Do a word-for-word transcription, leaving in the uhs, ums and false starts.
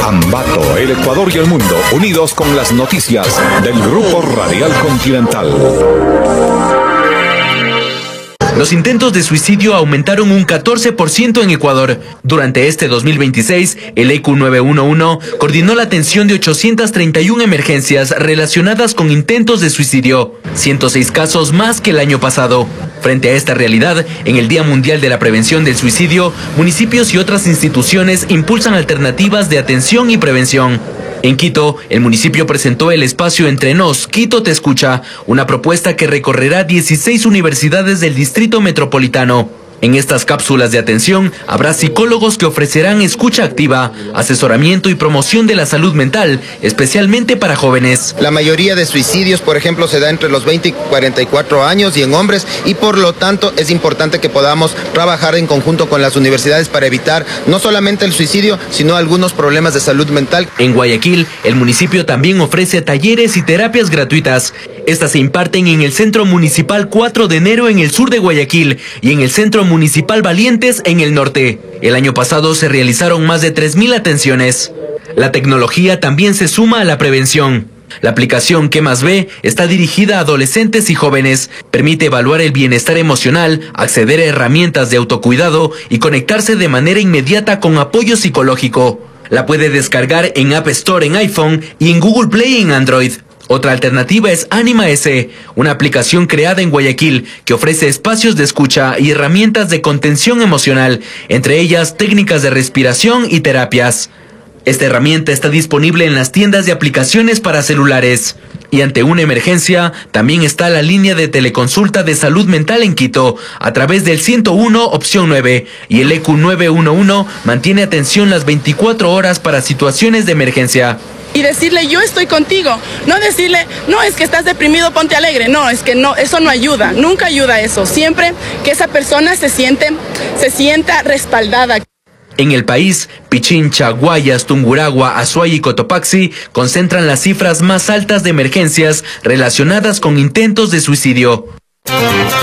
Ambato, el Ecuador y el mundo, unidos con las noticias del Grupo Radial Continental. Los intentos de suicidio aumentaron un catorce por ciento en Ecuador. Durante este dos mil veintiséis, el E Q nueve uno uno coordinó la atención de ochocientas treinta y una emergencias relacionadas con intentos de suicidio, ciento seis casos más que el año pasado. Frente a esta realidad, en el Día Mundial de la Prevención del Suicidio, municipios y otras instituciones impulsan alternativas de atención y prevención. En Quito, el municipio presentó el espacio Entre Nos, Quito te escucha, una propuesta que recorrerá dieciséis universidades del distrito metropolitano. En estas cápsulas de atención habrá psicólogos que ofrecerán escucha activa, asesoramiento y promoción de la salud mental, especialmente para jóvenes. La mayoría de suicidios, por ejemplo, se da entre los veinte y cuarenta y cuatro años y en hombres, y por lo tanto es importante que podamos trabajar en conjunto con las universidades para evitar no solamente el suicidio, sino algunos problemas de salud mental. En Guayaquil, el municipio también ofrece talleres y terapias gratuitas. Estas se imparten en el Centro Municipal cuatro de enero en el sur de Guayaquil y en el Centro Municipal Valientes en el norte. El año pasado se realizaron más de tres mil atenciones. La tecnología también se suma a la prevención. La aplicación ¿Qué más ve? Está dirigida a adolescentes y jóvenes. Permite evaluar el bienestar emocional, acceder a herramientas de autocuidado y conectarse de manera inmediata con apoyo psicológico. La puede descargar en App Store en iPhone y en Google Play en Android. Otra alternativa es Anima S, una aplicación creada en Guayaquil que ofrece espacios de escucha y herramientas de contención emocional, entre ellas técnicas de respiración y terapias. Esta herramienta está disponible en las tiendas de aplicaciones para celulares. Y ante una emergencia, también está la línea de teleconsulta de salud mental en Quito, a través del ciento uno opción nueve, y el E Q nueve uno uno mantiene atención las veinticuatro horas para situaciones de emergencia. Y decirle, yo estoy contigo, no decirle, no, es que estás deprimido, ponte alegre. No, es que no, eso no ayuda, nunca ayuda eso. Siempre que esa persona se siente, se sienta respaldada. En el país, Pichincha, Guayas, Tungurahua, Azuay y Cotopaxi concentran las cifras más altas de emergencias relacionadas con intentos de suicidio.